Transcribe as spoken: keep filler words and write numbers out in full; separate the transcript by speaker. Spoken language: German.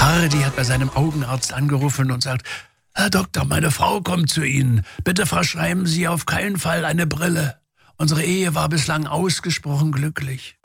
Speaker 1: Hardy hat bei seinem Augenarzt angerufen und sagt: Herr Doktor, meine Frau kommt zu Ihnen. Bitte verschreiben Sie auf keinen Fall eine Brille. Unsere Ehe war bislang ausgesprochen glücklich.